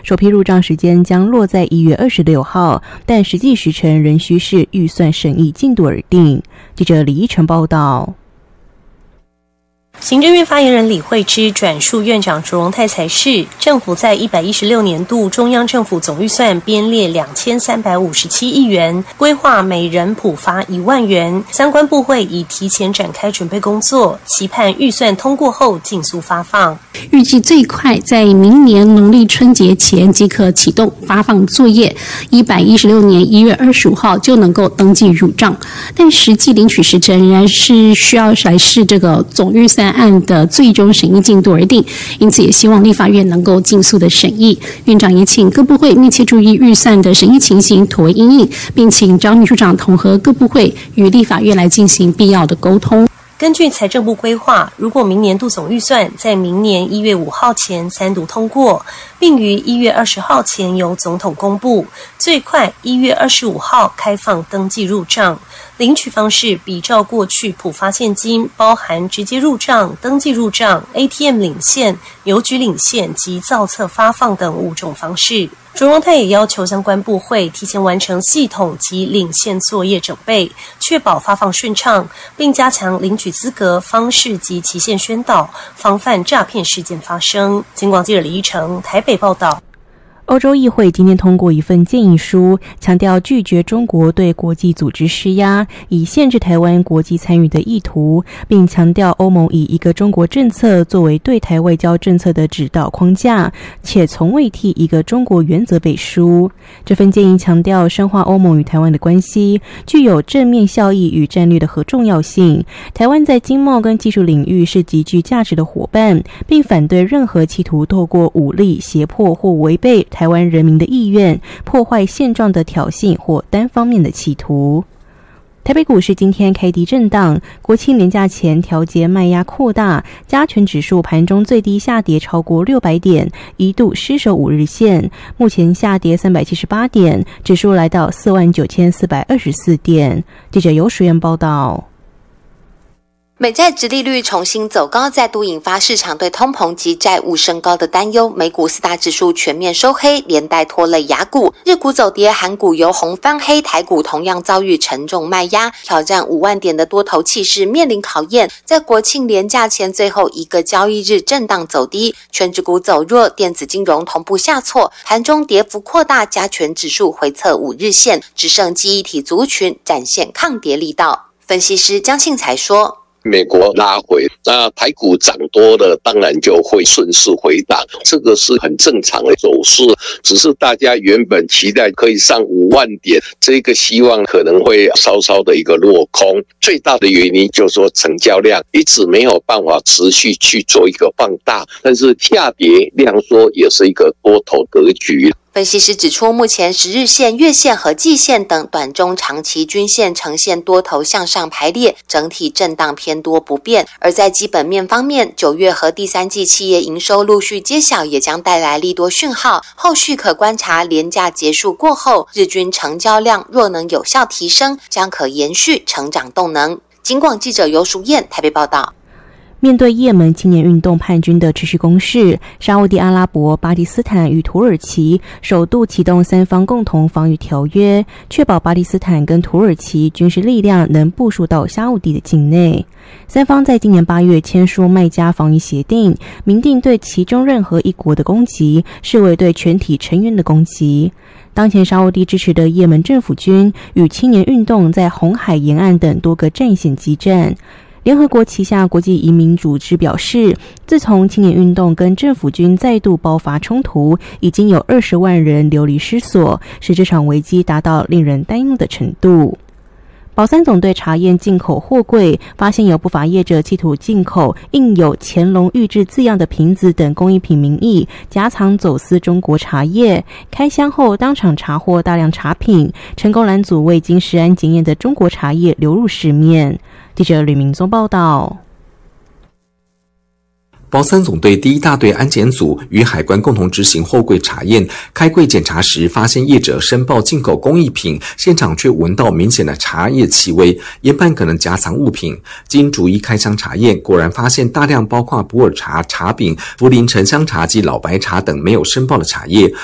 首批入账时间将落在1月26号，但实际时程仍需视预算审议进度而定。记者李依晨报道。 行政院发言人李惠芝转述院长卓荣泰才是，政府在116年度中央政府总预算编列2357亿元，规划每人普发1万元，相关部会已提前展开准备工作，期盼预算通过后尽速发放。 预计最快在明年农历春节前即可启动发放作业，116年1月25号就能够登记入账，但实际领取时程仍然是需要来视这个总预算案的最终审议进度而定，因此也希望立法院能够尽速的审议。院长也请各部会密切注意预算的审议情形，妥为因应，并请张秘书长统合各部会与立法院来进行必要的沟通。 根据财政部规划，如果明年度总预算在明年1月5号前三读通过，并于1月20号前由总统公布，最快1月25号开放登记入账。领取方式比照过去普发现金，包含直接入账、登记入账、ATM 领现、邮局领现及造册发放等5种方式。卓荣泰也要求相关部会提前完成系统及领现作业准备，确保发放顺畅，并加强领取资格、方式及期限宣导，防范诈骗事件发生。警广记者李依成台北报道。 欧洲议会今天通过一份建议书，强调拒绝中国对国际组织施压，以限制台湾国际参与的意图，并强调欧盟以一个中国政策作为对台外交政策的指导框架，且从未替一个中国原则背书。这份建议强调深化欧盟与台湾的关系具有正面效益与战略的和重要性，台湾在经贸跟技术领域是极具价值的伙伴，并反对任何企图透过武力胁迫或违背台湾人民的意愿、破坏现状的挑衅或单方面的企图。台北股市今天开低震荡，国庆连假前调节卖压扩大，加权指数盘中最低下跌超过600点，一度失守5日线，目前下跌378点，指数来到49424点。记者游淑燕报道。 美债殖利率重新走高，再度引发市场对通膨及债务升高的担忧。美股4大指数全面收黑，连带拖累亚股。日股走跌，韩股由红翻黑，台股同样遭遇沉重卖压，挑战5万点的多头气势面临考验。在国庆连假前最后一个交易日震荡走低，权值股走弱，电子金融同步下挫，盘中跌幅扩大，加权指数回测5日线，只剩记忆体族群展现抗跌力道。分析师江庆才说， 美国拉回，那台股涨多了，当然就会顺势回档，这个是很正常的走势。只是大家原本期待可以上5万点，这个希望可能会稍稍的一个落空。最大的原因就是说成交量一直没有办法持续去做一个放大，但是下跌量缩也是一个多头格局。 分析师指出，目前10日线、月线和季线等短中长期均线呈现多头向上排列，整体震荡偏多不变。而在基本面方面，9月和第3季企业营收陆续揭晓，也将带来利多讯号。后续可观察连假结束过后，日均成交量若能有效提升，将可延续成长动能。警广记者游淑燕台北报道。 面对也门青年运动叛军的持续攻势，沙烏地阿拉伯、巴基斯坦与土耳其首度启动3方共同防御条约，确保巴基斯坦跟土耳其军事力量能部署到沙烏地的境内。3方在今年8月签署麦加防御协定，明定对其中任何一国的攻击视为对全体成员的攻击。当前沙烏地支持的也门政府军与青年运动在红海沿岸等多个战线激战。联合国旗下国际移民组织表示，自从青年运动跟政府军再度爆发冲突，已经有20万人流离失所，使这场危机达到令人担忧的程度。保三总队查验进口货柜，发现有不法业者企图进口印有乾隆御制字样的瓶子等工艺品名义，夹藏走私中国茶叶。开箱后当场查获大量茶品，成功拦阻未经食安检验的中国茶叶流入市面。记者吕明宗报道。 保三总队第1大队安检组与海关共同执行货柜查验，开柜检查时发现业者申报进口工艺品，现场却闻到明显的茶叶气味，研判可能夹藏物品。经逐一开箱查验，果然发现大量包括普洱茶、茶饼、涪陵沉香茶及老白茶等没有申报的茶叶，